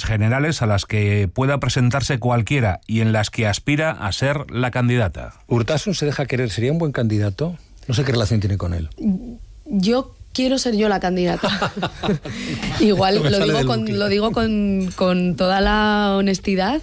elecciones generales a las que pueda presentarse cualquiera y en las que aspira a ser la candidata. Urtasun se deja querer, ¿sería un buen candidato? No sé qué relación tiene con él. Yo quiero ser yo la candidata. Igual lo digo con toda la honestidad.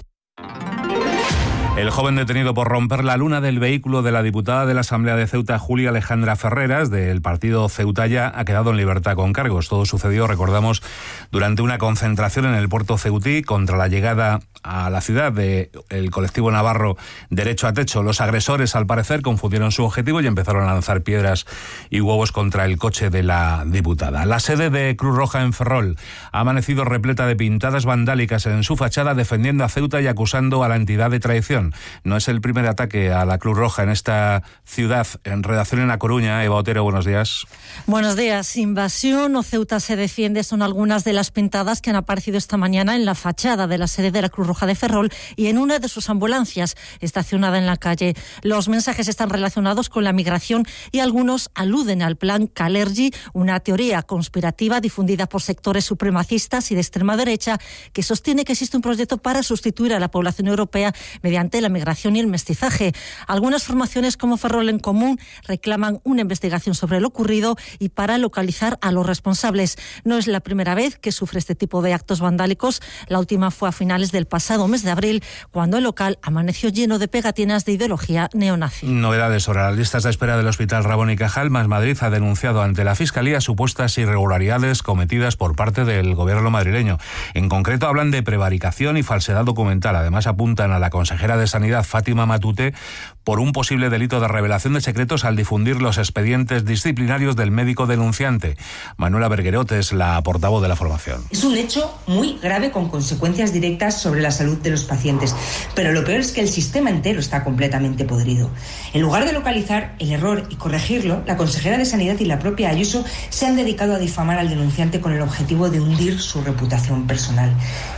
El joven detenido por romper la luna del vehículo de la diputada de la Asamblea de Ceuta, Julia Alejandra Ferreras, del partido Ceutalla, ha quedado en libertad con cargos. Todo sucedió, recordamos, durante una concentración en el puerto ceutí contra la llegada a la ciudad del colectivo navarro Derecho a Techo. Los agresores, al parecer, confundieron su objetivo y empezaron a lanzar piedras y huevos contra el coche de la diputada. La sede de Cruz Roja en Ferrol ha amanecido repleta de pintadas vandálicas en su fachada, defendiendo a Ceuta y acusando a la entidad de traición. No es el primer ataque a la Cruz Roja en esta ciudad. En redacción en A Coruña, Eva Otero, buenos días. Buenos días. Invasión o Ceuta se defiende son algunas de las pintadas que han aparecido esta mañana en la fachada de la sede de la Cruz Roja de Ferrol y en una de sus ambulancias estacionada en la calle. Los mensajes están relacionados con la migración y algunos aluden al plan Kalergi, una teoría conspirativa difundida por sectores supremacistas y de extrema derecha que sostiene que existe un proyecto para sustituir a la población europea mediante la migración y el mestizaje. Algunas formaciones como Ferrol en Común reclaman una investigación sobre lo ocurrido y para localizar a los responsables. No es la primera vez que sufre este tipo de actos vandálicos. La última fue a finales del pasado mes de abril, cuando el local amaneció lleno de pegatinas de ideología neonazi. Novedades sobre las listas de espera del Hospital Ramón y Cajal. Más Madrid ha denunciado ante la Fiscalía supuestas irregularidades cometidas por parte del gobierno madrileño. En concreto hablan de prevaricación y falsedad documental. Además apuntan a la consejera de Sanidad, Fátima Matute, por un posible delito de revelación de secretos al difundir los expedientes disciplinarios del médico denunciante. Manuela Berguerot es la portavoz de la formación. Es un hecho muy grave con consecuencias directas sobre la salud de los pacientes, pero lo peor es que el sistema entero está completamente podrido. En lugar de localizar el error y corregirlo, la consejera de Sanidad y la propia Ayuso se han dedicado a difamar al denunciante con el objetivo de hundir su reputación personal.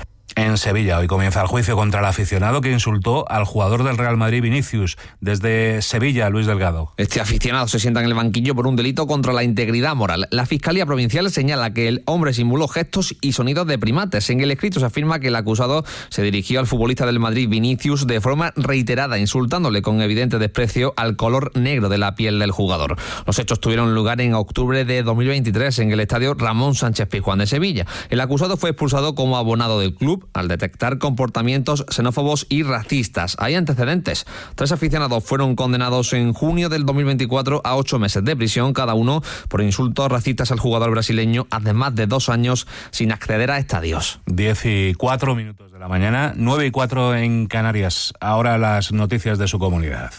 En Sevilla hoy comienza el juicio contra el aficionado que insultó al jugador del Real Madrid, Vinicius. Desde Sevilla, Luis Delgado. Este aficionado se sienta en el banquillo por un delito contra la integridad moral. La Fiscalía Provincial señala que el hombre simuló gestos y sonidos de primates. En el escrito se afirma que el acusado se dirigió al futbolista del Madrid, Vinicius, de forma reiterada, insultándole con evidente desprecio al color negro de la piel del jugador. Los hechos tuvieron lugar en octubre de 2023 en el estadio Ramón Sánchez Pizjuán de Sevilla. El acusado fue expulsado como abonado del club al detectar comportamientos xenófobos y racistas. Hay antecedentes. 3 aficionados fueron condenados en junio del 2024 a 8 meses de prisión cada uno por insultos racistas al jugador brasileño, además de 2 años sin acceder a estadios. 10:04 de la mañana, 9:04 en Canarias. Ahora las noticias de su comunidad.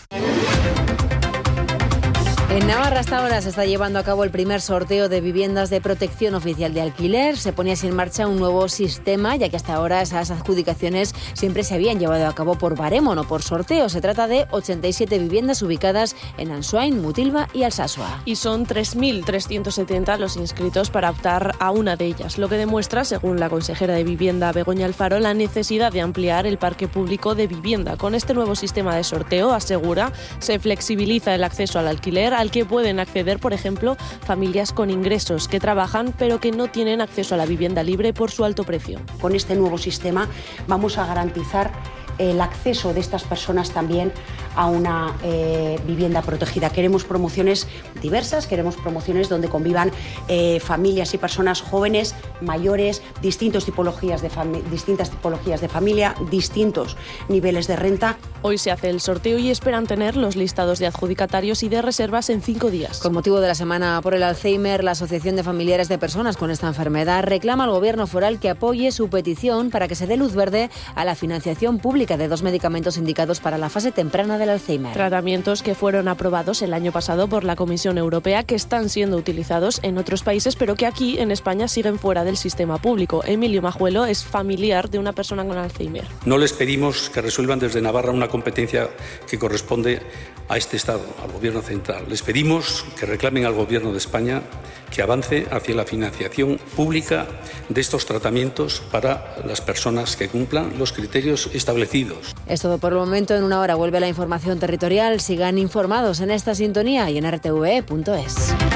En Navarra hasta ahora se está llevando a cabo el primer sorteo de viviendas de protección oficial de alquiler. Se ponía así en marcha un nuevo sistema, ya que hasta ahora esas adjudicaciones siempre se habían llevado a cabo por baremo, no por sorteo. Se trata de 87 viviendas ubicadas en Ansoain, Mutilva y Alsasua. Y son 3.370 los inscritos para optar a una de ellas, lo que demuestra, según la consejera de Vivienda Begoña Alfaro, la necesidad de ampliar el parque público de vivienda. Con este nuevo sistema de sorteo, asegura, se flexibiliza el acceso al alquiler, al que pueden acceder, por ejemplo, familias con ingresos que trabajan pero que no tienen acceso a la vivienda libre por su alto precio. Con este nuevo sistema vamos a garantizar el acceso de estas personas también a una vivienda protegida. Queremos promociones diversas, queremos promociones donde convivan familias y personas jóvenes, mayores, distintas tipologías de familia, distintos niveles de renta. Hoy se hace el sorteo y esperan tener los listados de adjudicatarios y de reservas en 5 días. Con motivo de la Semana por el Alzheimer, la Asociación de Familiares de Personas con esta enfermedad reclama al Gobierno foral que apoye su petición para que se dé luz verde a la financiación pública de 2 medicamentos indicados para la fase temprana del Alzheimer. Tratamientos que fueron aprobados el año pasado por la Comisión Europea, que están siendo utilizados en otros países, pero que aquí en España siguen fuera del sistema público. Emilio Majuelo es familiar de una persona con Alzheimer. No les pedimos que resuelvan desde Navarra una competencia que corresponde a este Estado, al Gobierno central. Les pedimos que reclamen al Gobierno de España que avance hacia la financiación pública de estos tratamientos para las personas que cumplan los criterios establecidos. Es todo por el momento. En una hora vuelve la información territorial. Sigan informados en esta sintonía y en rtve.es.